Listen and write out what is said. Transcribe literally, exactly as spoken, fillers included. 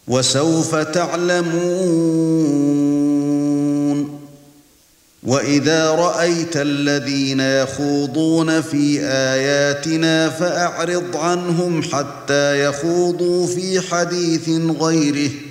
وسوف تعلمون. وإذا رأيت الذين يخوضون في آياتنا فأعرض عنهم حتى يخوضوا في حديث غيره